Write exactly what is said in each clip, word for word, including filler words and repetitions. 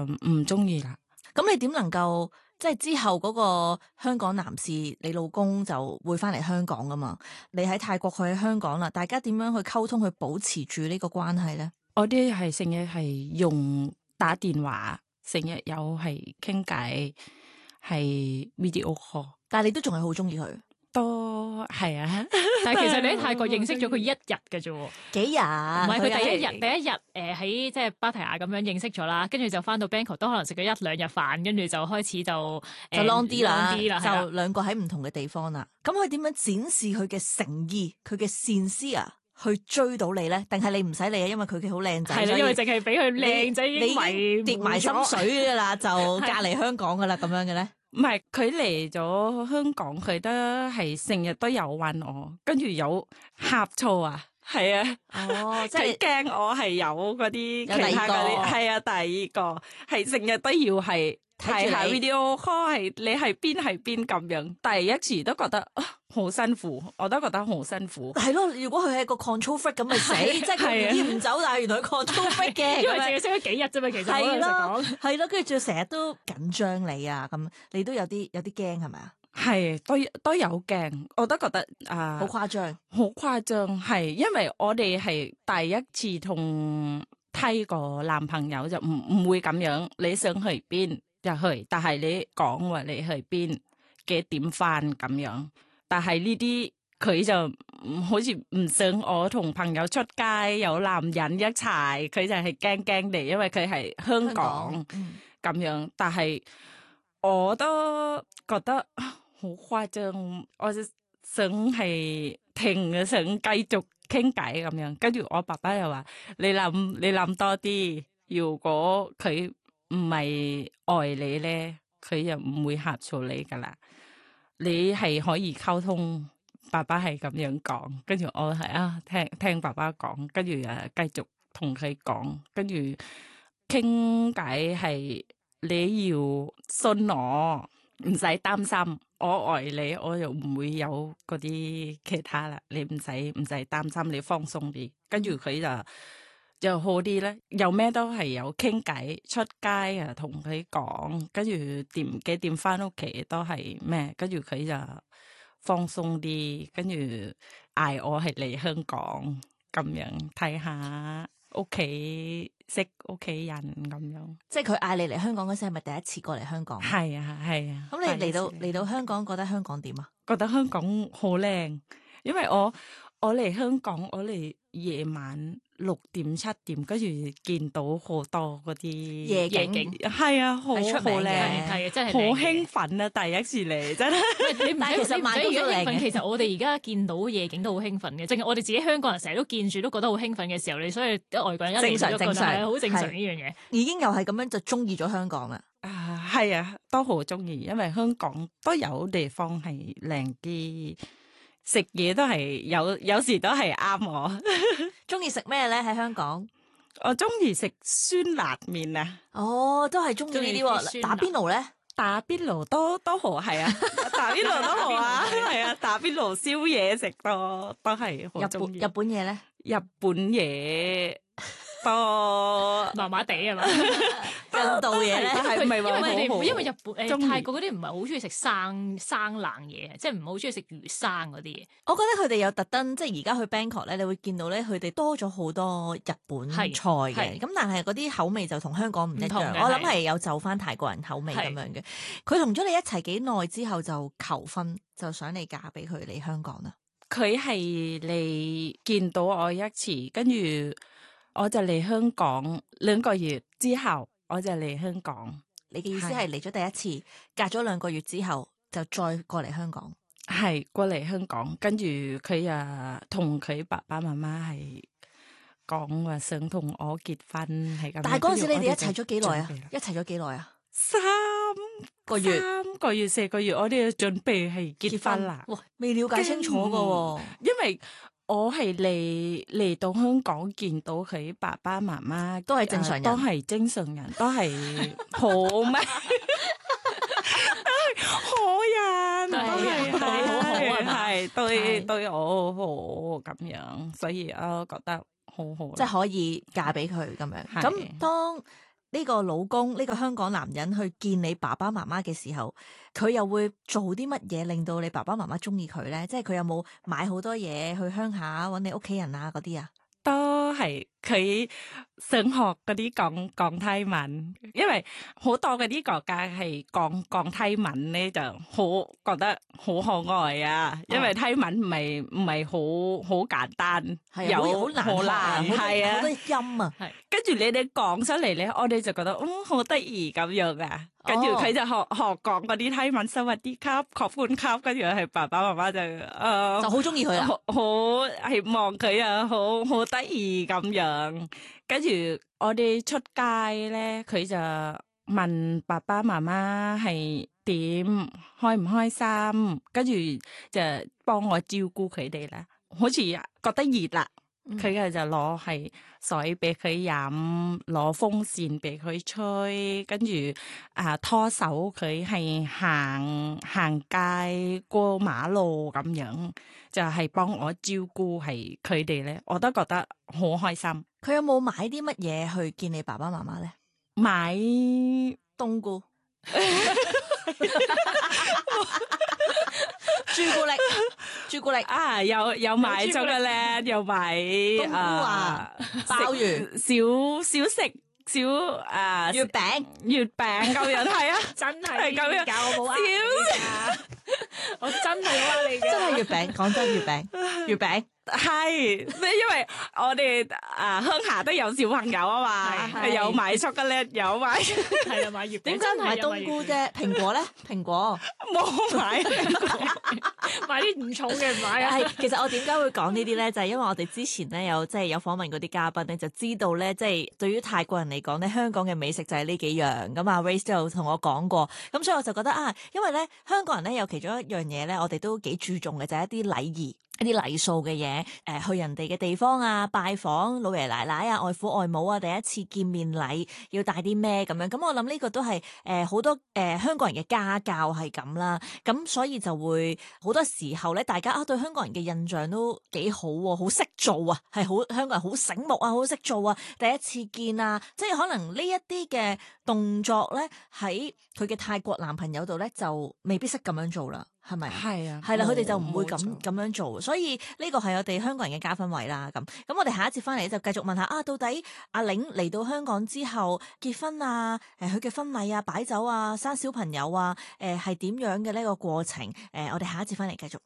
唔中意啦。 咁你點能夠即係之後嗰個香港男士，你老公就會翻嚟香港噶嘛？你喺泰國，佢喺香港啦，大家點樣去溝通去保持住呢個關係咧？ 我哋係成日係用打電話，成日有係傾偈，係 video call， 但係你都仲係好中意佢。 都係啊！ 但係其實你喺泰國認識咗佢一日嘅啫喎， 幾日？ 唔係佢第一日， 佢係第一日誒喺即係芭提雅咁樣認識咗啦，跟住就翻到 Bangkok 都可能食咗一兩日飯，跟住就開始就就 long 啲啦， long 啲啦係啦就兩個喺唔同嘅地方啦。咁佢點樣展示佢嘅誠意、佢嘅善思啊？去追到你咧？定係你唔使理啊？因為佢嘅好靚仔， 係啦，因為淨係俾佢靚仔已經迷跌埋心水噶啦，就隔離香港噶啦，咁樣嘅咧。 唔係佢嚟咗香港，佢都係成日都有揾我，跟住有呷醋啊，係啊， 哦，即係佢驚我係有嗰啲其他嗰啲，係啊，第二個係成日都要係睇下 video call， 係你係邊係邊咁樣，第一次都覺得啊好辛苦，我都覺得好辛苦。 係咯，如果佢係個 control freak 咁咪死，即係佢唔走，但係原來佢 control freak 嘅， 因為淨係識咗幾日啫嘛，其實係咯， 係咯，跟住仲成日都緊張你啊，咁你都有啲有啲驚係咪啊？ 係都都有驚，我都覺得啊， 好誇張， 好誇張，係因為我哋係第一次同泰國男朋友就唔唔會咁樣，你想去邊就去，但係你講話你去邊幾點翻咁樣。但係呢啲佢就好似唔想我同朋友出街有男人一齊，佢就係驚驚地，因為佢係香港咁樣。嗯、但係我都覺得好誇張，我就想係停嘅，想繼續傾偈咁樣。跟住我爸爸又話：你諗你諗多啲，如果佢唔係愛你咧，佢就唔會呷醋你噶啦。你係可以溝通，爸爸係咁樣講，跟住我係啊聽聽爸爸講，跟住誒繼續同佢講，跟住傾偈係你要信我，唔使擔心，我愛你，我又唔會有嗰啲其他啦，你唔使唔使擔心，你放鬆啲，跟住佢就。就好啲咧，有咩都係有傾偈，出街啊同佢講，跟住點幾點翻屋企都係咩，跟住佢就放鬆啲，跟住嗌我係嚟香港咁樣睇下屋企識屋企人咁樣。 即係佢嗌你嚟香港嗰時係咪第一次過嚟香港？ 係啊係啊。 咁你嚟到嚟到香港覺得香港點啊？ 覺得香港好靚，因為我我嚟香港我嚟夜晚。六點七點，跟住見到好多嗰啲夜景， 係啊，好好靚， 係啊，真係好興奮啊！第一次嚟真係， 你唔係其實唔使而家興奮，其實我哋而家見到夜景都好興奮嘅，淨係我哋自己香港人成日都見住都覺得好興奮嘅時候，你所以外國人一嚟就覺得係好正常呢樣嘢， 已經又係咁樣就中意咗香港啦。 啊，係啊，都好中意，因為香港都有地方係靚啲。食嘢都係有，有時都係啱我。 中意食咩咧？喺香港， 我中意食酸辣麵啊！ 哦，都係中意呢啲喎。打邊爐咧？ 打邊爐都都好，係啊！打邊爐都好啊，係啊！打邊爐燒嘢食都都係好中意。 日本嘢咧？ 日本嘢都麻麻地啊嘛。 印度嘢咧， 係唔係話好好？ 因為日本誒泰國嗰啲唔係好中意食生生冷嘢，即係唔係好中意食魚生嗰啲嘢。 我覺得佢哋有特登，即係而家去 Bangkok 咧，你會見到咧，佢哋多咗好多日本菜嘅。咁但係嗰啲口味就同香港唔一樣。我諗係有就翻泰國人口味咁樣嘅。佢同咗你一齊幾耐之後就求婚，就想你嫁俾佢嚟香港啦。 佢係嚟見到我一次，跟住我就嚟香港兩個月之後。我就嚟香港， 你嘅意思係嚟咗第一次，隔咗兩個月之後就再過嚟香港， 係過嚟香港，跟住佢啊同佢爸爸媽媽係講話想同我結婚，係咁。 但係嗰陣時你哋一齊咗幾耐啊？一齊咗幾耐啊？ 三個月，三個月四個月，我哋準備係結婚啦。 哇，未了解清楚噶， 因為。我係嚟嚟到香港見到佢爸爸媽媽都係正常人， 都係正常人，都係好咩？都係好人，都係係好好係對對我好咁樣，所以我覺得好好， 即係可以嫁俾佢咁樣。咁當呢個老公呢、呢個香港男人去見你爸爸媽媽嘅時候，佢又會做啲乜嘢令到你爸爸媽媽中意佢咧？即係佢有冇買好多嘢去鄉下揾你屋企人啊嗰啲啊？ 都係佢想學嗰啲講講泰文，因為好多嗰啲國家係講講泰文咧，就好覺得好可愛啊！因為泰文唔係唔係好好簡單，有好難好難，係啊， 好多音啊， 係跟住你哋講出嚟咧，我哋就覺得嗯好得意咁樣啊！跟住佢就學學講嗰啲泰文，สวัสดีครับขอบคุณครับ，跟住係爸爸媽媽就誒就好中意佢啊， 好係望佢啊，好好得意咁樣。跟住我哋出街咧，佢就問爸爸媽媽係點，開唔開心，跟住就幫我照顧佢哋啦。好似覺得熱啦。佢嘅就攞係水俾佢飲，攞風扇俾佢吹，跟住啊拖手佢係行行街過馬路咁樣，就係、是、幫我照顧係佢哋咧，我都覺得好開心。 佢有冇買啲乜嘢去見你爸爸媽媽咧？ 買冬菇。朱古力，朱古力啊，有有買咗嘅咧，又買冬菇啊，鮑魚， 少少食少啊， 月餅， 月餅咁樣係啊， 真係咁樣教我冇呃你㗎，我真係冇呃你㗎， 真係月餅，講真月餅，月餅。 係，咩？因為我哋啊鄉下都有小朋友啊嘛，有買巧克力，有買係啊買月餅， 點解唔係冬菇啫？蘋果咧？蘋果冇買， 買啲唔重嘅唔買啊！ 係其實我點解會講呢啲咧？就係因為我哋之前咧有即係有訪問嗰啲嘉賓咧，就知道咧即係對於泰國人嚟講咧，香港嘅美食就係呢幾樣。咁啊 Race 都有同我講過，咁所以我就覺得啊，因為咧香港人咧有其中一樣嘢咧，我哋都幾注重嘅就係一啲禮儀。一啲禮數嘅嘢，誒、呃、去人哋嘅地方啊，拜訪老爺奶奶啊、外父外母啊，第一次見面禮要帶啲咩咁樣？咁我諗呢個都係誒好多誒、呃、香港人嘅家教係咁啦。咁所以就會好多時候咧，大家啊對香港人嘅印象都幾好喎，好識做啊，係好香港人好醒目啊，好識做啊，第一次見啊，即係可能呢一啲嘅動作咧，喺佢嘅泰國男朋友度咧就未必識咁樣做啦。係咪？ 係啊， 係啦，佢哋就唔會咁咁樣做，所以呢個係我哋香港人嘅加分位啦。咁咁，我哋下一節翻嚟就繼續問下啊，到底阿玲嚟到香港之後結婚啊，誒佢嘅婚禮啊、擺酒啊、生小朋友啊，誒係點樣嘅呢個過程？誒、呃，我哋下一節翻嚟繼續。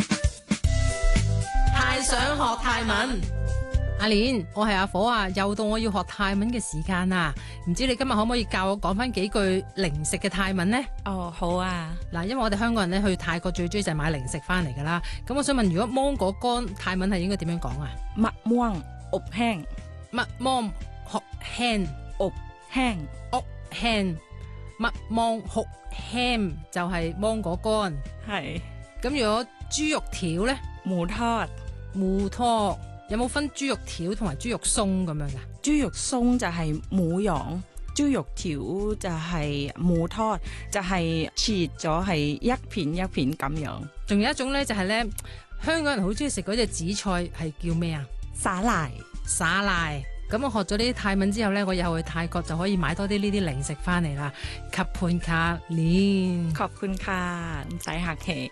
太想學泰文。阿蓮，我係阿火啊，又到我要學泰文嘅時間啦，唔知你今日可唔可以教我講翻幾句零食嘅泰文呢？ 哦，好啊。 嗱，因為我哋香港人咧去泰國最中意就係買零食翻嚟噶啦，咁我想問，如果芒果乾泰文係應該點樣講啊？ 麥芒อบแห้ง， 麥芒學輕， อบแห้ง， อบ輕，麥芒學輕就係芒果乾。 係。 咁如果豬肉條咧？ หมูทอด， หมูทอด。有冇分豬肉條同埋豬肉鬆咁樣噶？ 豬肉鬆就係หมูหยอง，豬肉條就係หมูทอด，就係切咗係一片一片咁樣。 仲有一種咧，就係咧，香港人好中意食嗰隻紫菜係叫咩啊？ 沙拉， 沙拉。咁我學咗呢啲泰文之後咧，我以後去泰國就可以買多啲呢啲零食翻嚟啦。ขอบคุณค่ะ蓮， ขอบคุณค่ะ唔使客氣。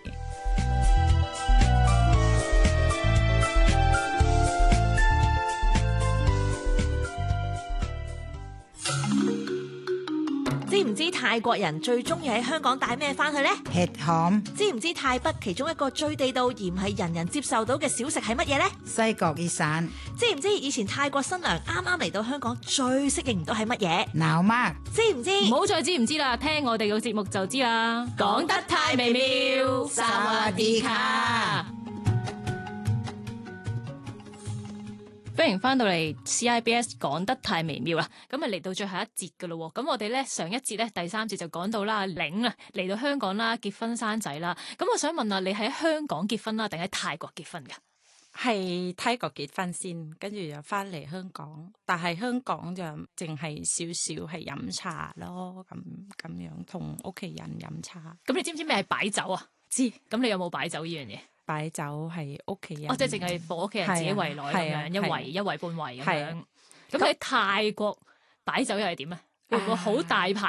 知唔知泰國人最中意喺香港帶咩翻去呢？ hetham。 知唔知泰北其中一個最地道而唔係人人接受到嘅小食係乜嘢呢？ 西角意散。 知唔知以前泰國新娘啱啱嚟到香港最適應唔到係乜嘢？ 鬧媽。 知唔知？ 唔好再知唔知啦，聽我哋個節目就知啦。講得太微妙， 薩瓦迪卡。 歡迎翻到嚟 C I B S 講得太微妙啦，咁啊嚟到最後一節噶咯，咁我哋咧上一節咧第三節就講到啦，阿玲啊嚟到香港啦，結婚生仔啦，咁我想問下你喺香港結婚啦，定喺泰國結婚噶？ 係泰國結婚先，跟住就翻嚟香港，但係香港就淨係少少係飲茶咯，咁咁樣同屋企人飲茶。 咁你知唔知咩係擺酒啊？ 知。 咁你有冇擺酒呢樣嘢？ 擺酒係屋企人， 哦，即係淨係幫屋企人自己圍內咁樣，一圍一圍半圍咁樣。咁喺泰國擺酒又係點啊？ 會唔會好大牌